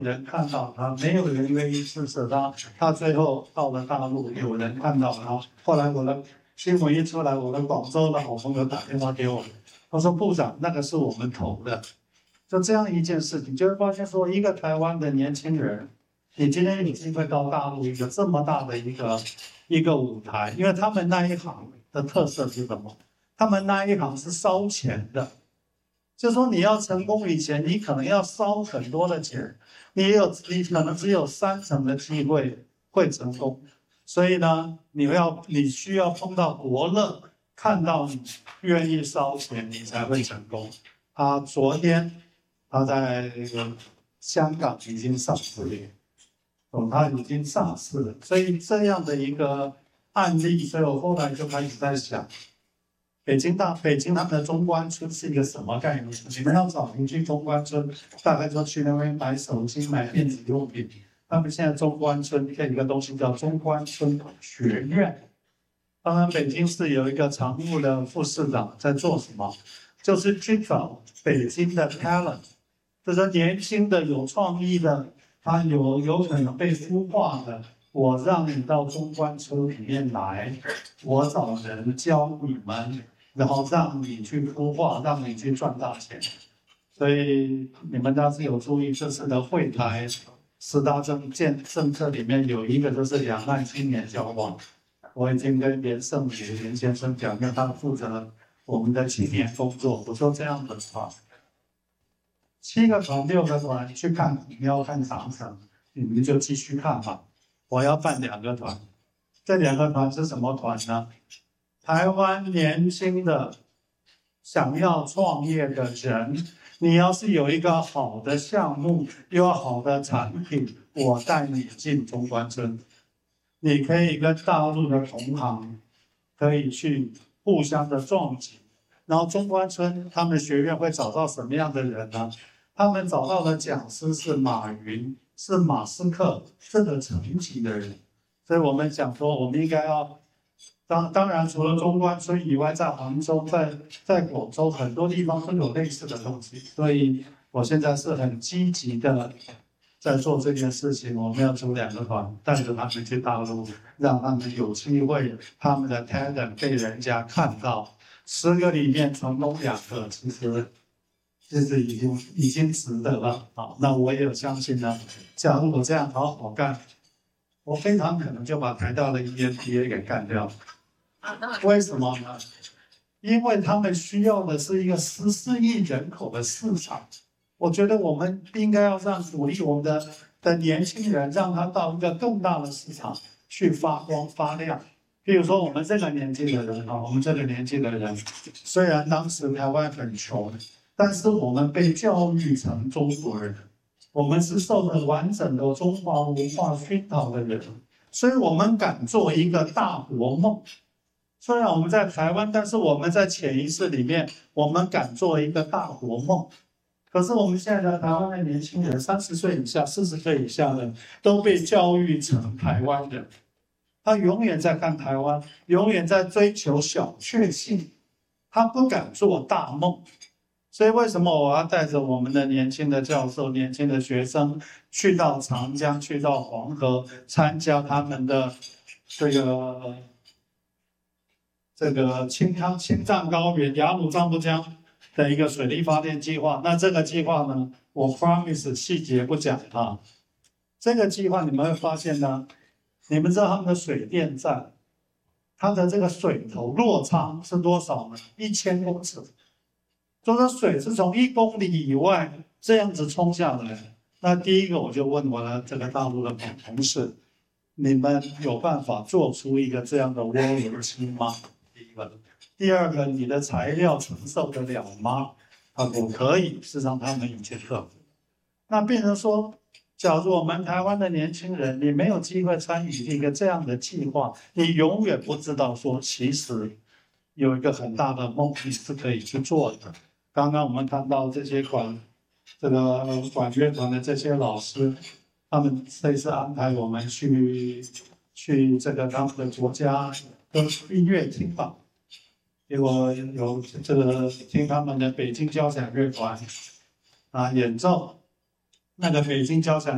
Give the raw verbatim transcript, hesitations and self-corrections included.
人看到他，没有人愿意支持他。他最后到了大陆，有人看到他。后来我的新闻一出来，我的广州的好朋友打电话给我，他说：“部长，那个是我们投的。”就这样一件事情，就会发现说，一个台湾的年轻人，你今天有机会到大陆一个这么大的一个一个舞台，因为他们那一行的特色是什么？他们那一行是烧钱的。就是说你要成功以前，你可能要烧很多的钱，你有你可能只有三成的机会会成功，所以呢，你要你需要碰到国乐看到你愿意烧钱，你才会成功。他昨天他在那个香港已经上市了，哦，他已经上市了，所以这样的一个案例，所以我后来就开始在想。北京大北京他们的中关村是一个什么概念？你们要找邻居中关村，大概就去那边买手机、买电子用品。他们现在中关村有一个东西叫中关村学院。当然，北京市有一个常务的副市长在做什么？就是去找北京的 talent， 就是年轻的、有创意的，他有有可能被孵化的。我让你到中关村里面来，我找人教你们，然后让你去孵化，让你去赚大钱。所以你们要是有注意这次的会台十大政见政策里面有一个就是两岸青年交往，我已经跟连胜宇连先生讲，因为他负责我们的青年工作，我说这样的话，七个团六个团去看虎喵看长城，你们就继续看吧。我要办两个团，这两个团是什么团呢？台湾年轻的想要创业的人，你要是有一个好的项目，有好的产品，我带你进中关村，你可以跟大陆的同行可以去互相的撞击。然后中关村他们学院会找到什么样的人呢？他们找到的讲师是马云，是马斯克这个层级的人，所以我们讲说，我们应该要当当然，除了中关村以外，在杭州、在在广州很多地方都有类似的东西，所以我现在是很积极的在做这件事情。我们要组两个团，带着他们去大陆，让他们有机会，他们的 talent 被人家看到，十个里面成功两个，其实。其实已经已经值得了，好，那我也有相信呢。假如我这样好好干，我非常可能就把台大的 E M B A 给干掉。为什么呢？因为他们需要的是一个十四亿人口的市场。我觉得我们应该要让鼓励我们的的年轻人，让他到一个更大的市场去发光发亮。比如说我们这个年纪的人啊，我们这个年纪的人，虽然当时台湾很穷。但是我们被教育成中国人，我们是受了完整的中华文化熏陶的人，所以我们敢做一个大国梦。虽然我们在台湾，但是我们在潜意识里面，我们敢做一个大国梦。可是我们现在的台湾的年轻人，三十岁以下、四十岁以下的，都被教育成台湾人，他永远在看台湾，永远在追求小确幸，他不敢做大梦。所以为什么我要带着我们的年轻的教授、年轻的学生去到长江、去到黄河，参加他们的这个这个青康青藏高原、雅鲁藏布江的一个水力发电计划？那这个计划呢，我 promise 细节不讲啊。这个计划你们会发现呢，你们知道他们的水电站，它的这个水头落差是多少呢？一千公尺。就说水是从一公里以外这样子冲下来，那第一个我就问我的这个大陆的同事，你们有办法做出一个这样的涡轮机吗？第一个，第二个，你的材料承受得了吗？他说可以，事实上他们已经克服。那变成说，假如我们台湾的年轻人，你没有机会参与一个这样的计划，你永远不知道说，其实有一个很大的梦你是可以去做的。刚刚我们看到这些管这个管乐团的这些老师，他们这次安排我们去去这个他们的国家的音乐厅吧，结果有这个听他们的北京交响乐团啊演奏，那个北京交响